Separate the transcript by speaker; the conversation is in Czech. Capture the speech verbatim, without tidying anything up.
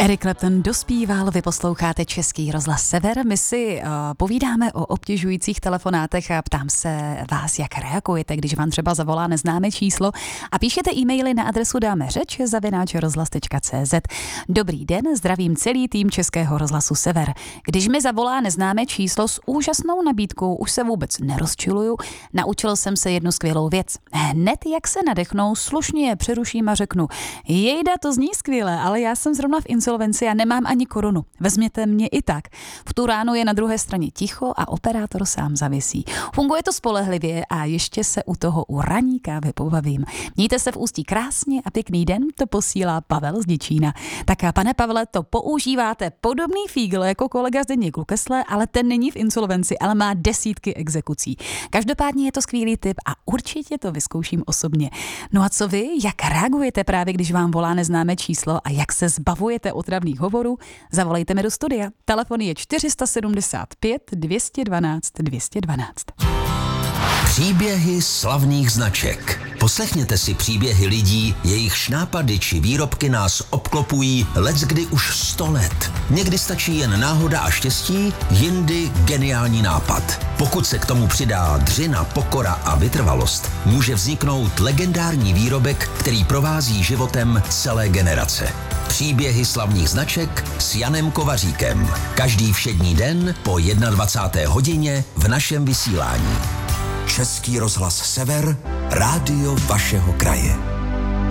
Speaker 1: Eric Clapton dospíval, vy posloucháte Český rozhlas Sever. My si uh, povídáme o obtěžujících telefonátech a ptám se vás, jak reagujete, když vám třeba zavolá neznámé číslo a píšete e-maily na adresu dáme řeč zavináč rozhlas tečka cé zet. Dobrý den, zdravím celý tým Českého rozhlasu Sever. Když mi zavolá neznámé číslo s úžasnou nabídkou, už se vůbec nerozčiluju, naučil jsem se jednu skvělou věc. Hned jak se nadechnou, slušně je přeruším a řeknu: jejda, to zní skvěle, ale já jsem zrovna v insolvenci a nemám ani korunu. Vezměte mě i tak. V tu ránu je na druhé straně ticho a operátor sám zavisí. Funguje to spolehlivě a ještě se u toho u raní kávy pobavím. Mějte se v Ústí krásně a pěkný den, to posílá Pavel z Děčína. Tak a pane Pavle, to používáte podobný fígl jako kolega Zdeněk Lukesle, ale ten není v insolvenci, ale má desítky exekucí. Každopádně je to skvělý tip a určitě to vyzkouším osobně. No a co vy? Jak reagujete právě, když vám volá neznámé číslo a jak se zbavujete otravných hovorů? Zavolejte mi do studia. Telefon je čtyři sedm pět dvě jedna dva dvě jedna dva.
Speaker 2: Příběhy slavných značek. Poslechněte si příběhy lidí, jejichž nápady či výrobky nás obklopují leckdy už sto let. Někdy stačí jen náhoda a štěstí, jindy geniální nápad. Pokud se k tomu přidá dřina, pokora a vytrvalost, může vzniknout legendární výrobek, který provází životem celé generace. Příběhy slavných značek s Janem Kovaříkem. Každý všední den po dvacáté jedné hodině v našem vysílání. Český rozhlas Sever, rádio vašeho kraje.